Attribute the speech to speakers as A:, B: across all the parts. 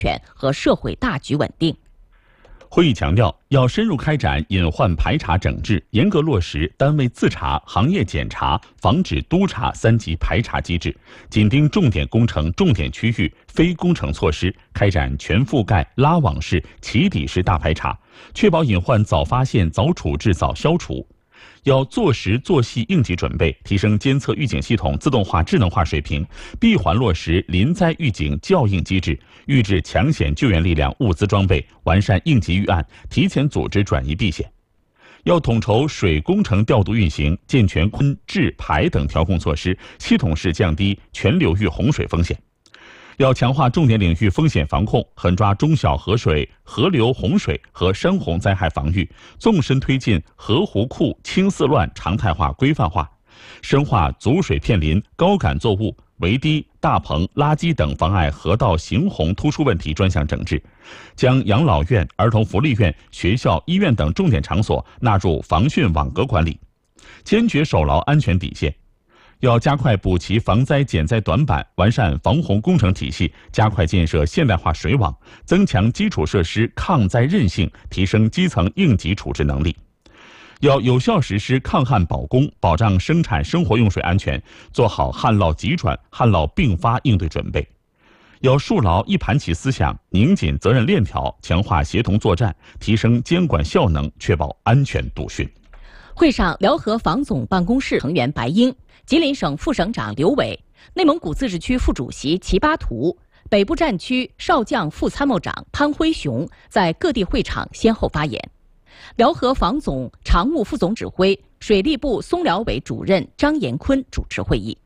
A: 全和社会大局稳定。
B: 会议强调，要深入开展隐患排查整治，严格落实单位自查、行业检查、防止督查3级排查机制，紧盯重点工程、重点区域、非工程措施，开展全覆盖、拉网式、起底式大排查，确保隐患早发现、早处置、早消除。要做实做细应急准备，提升监测预警系统自动化智能化水平，闭环落实临灾预警校应机制，预置抢险救援力量、物资装备，完善应急预案，提前组织转移避险。要统筹水工程调度运行，健全昆治排等调控措施，系统式降低全流域洪水风险。要强化重点领域风险防控，狠抓中小河水、河流洪水和山洪灾害防御，纵深推进河湖库清饲乱常态化规范化，深化阻水片林、高杆作物、围堤、大棚、垃圾等妨碍河道行洪突出问题专项整治，将养老院、儿童福利院、学校、医院等重点场所纳入防汛网格管理，坚决守牢安全底线。要加快补齐防灾减灾短板，完善防洪工程体系，加快建设现代化水网，增强基础设施抗灾韧性，提升基层应急处置能力。要有效实施抗旱保供，保障生产生活用水安全，做好旱涝急转、旱涝并发应对准备。要树牢一盘棋思想，拧紧责任链条，强化协同作战，提升监管效能，确保安全笃训。
A: 会上，辽河防总办公室成员白英、吉林省副省长刘伟、内蒙古自治区副主席齐巴图、北部战区少将副参谋长潘辉雄在各地会场先后发言。辽河防总常务副总指挥、水利部松辽委主任张延坤主持会议。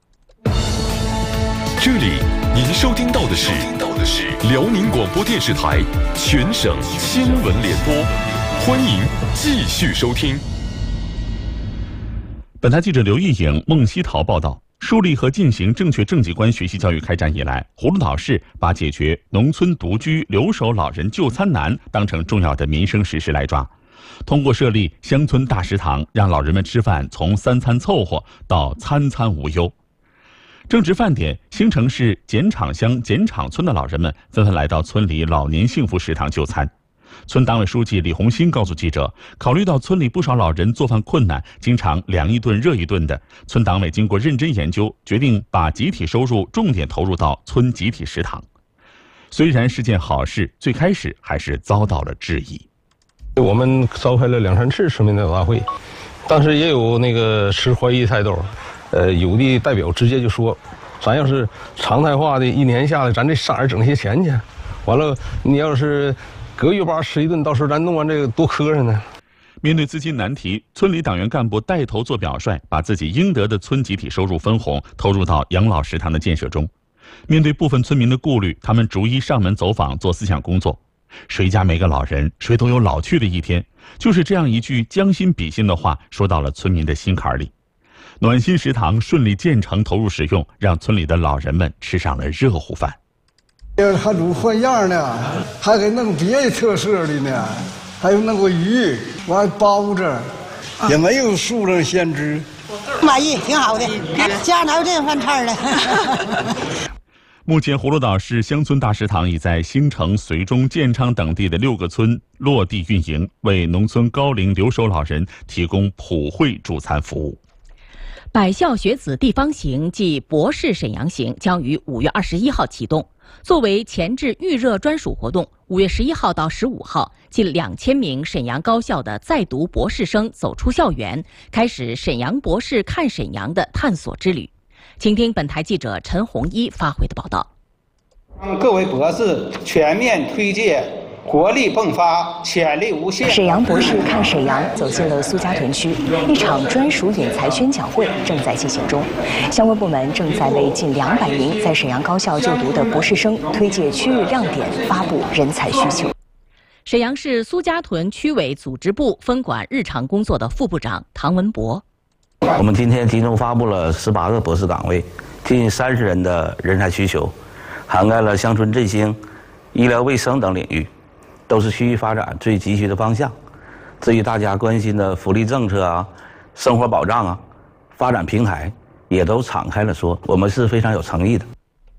C: 这里您收听到的是辽宁广播电视台全省新闻联播，欢迎继续收听。
B: 本台记者刘毅颖、孟希桃报道，树立和进行正确政绩观学习教育开展以来，葫芦岛市把解决农村独居留守老人就餐难当成重要的民生实事来抓。通过设立乡村大食堂，让老人们吃饭从3餐凑合到餐餐无忧。正值饭点，兴城市碱厂乡碱厂村的老人们纷纷来到村里老年幸福食堂就餐。村党委书记李红新告诉记者，考虑到村里不少老人做饭困难，经常凉一顿热一顿的，村党委经过认真研究，决定把集体收入重点投入到村集体食堂。虽然是件好事，最开始还是遭到了质疑。
D: 我们召开了2、3次村民代表大会，当时也有那个持怀疑态度，有的代表直接就说，咱要是常态化的1年下来，咱这上哪儿整那些钱去？完了，你要是隔月8吃一顿，到时候咱弄完这个多磕碜呢。
B: 面对资金难题，村里党员干部带头做表率，把自己应得的村集体收入分红投入到养老食堂的建设中。面对部分村民的顾虑，他们逐一上门走访做思想工作。谁家没个老人，谁都有老去的一天。就是这样一句将心比心的话，说到了村民的心坎里。暖心食堂顺利建成投入使用，让村里的老人们吃上了热乎饭。
E: 还煮换样呢，还给弄别的特色的呢，还有弄个鱼，完包子，也没有数量限制。
F: 满意，挺好的，家哪有这样饭菜呢？
B: 目前，葫芦岛市乡村大食堂已在兴城、绥中、建昌等地的6个村落地运营，为农村高龄留守老人提供普惠助餐服务。
A: 百校学子地方行暨博士沈阳行将于5月21号启动。作为前置预热专属活动，5月11号到15号，近2000名沈阳高校的在读博士生走出校园，开始沈阳博士看沈阳的探索之旅。请听本台记者陈红一发回的报道。
G: 各位博士全面推介，活力迸发，潜力无限。
H: 沈阳博士看沈阳走进了苏家屯区，一场专属引才宣讲会正在进行中。相关部门正在为近200名在沈阳高校就读的博士生推介区域亮点，发布人才需求。
A: 沈阳市苏家屯区委组织部分管日常工作的副部长唐文博。
I: 我们今天集中发布了18个博士岗位，近30人的人才需求，涵盖了乡村振兴、医疗卫生等领域，都是区域发展最急需的方向。至于大家关心的福利政策啊、生活保障啊、发展平台，也都敞开了说，我们是非常有诚意的。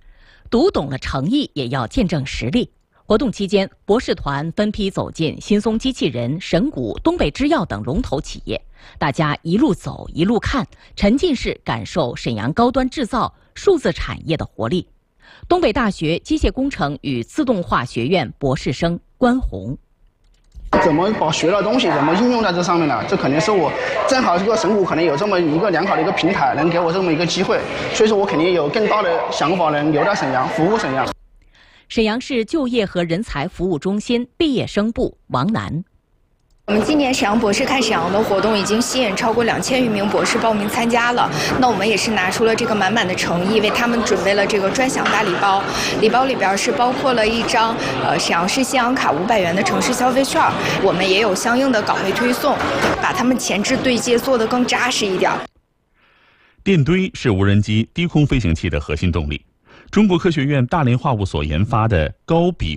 A: 读懂了诚意，也要见证实力。活动期间，博士团分批走进新松机器人、神谷、东北制药等龙头企业，大家一路走一路看，沉浸式感受沈阳高端制造、数字产业的活力。东北大学机械工程与自动化学院博士生关红。
J: 怎么把学到东西怎么应用在这上面呢？这肯定是我正好这个神谷可能有这么一个良好的一个平台，能给我这么一个机会，所以说我肯定有更大的想法，能留在沈阳，服务沈阳。
A: 沈阳市就业和人才服务中心毕业生部王楠。
K: 我们今年沈阳博士看沈阳的活动已经吸引超过2000余名博士报名参加了。那我们也是拿出了这个满满的诚意，为他们准备了这个专享大礼包。礼包里边是包括了一张沈阳市信阳卡500元的城市消费券，我们也有相应的岗位推送，把他们前置对接做得更扎实一点。
B: 电堆是无人机低空飞行器的核心动力。中国科学院大连化物所研发的高比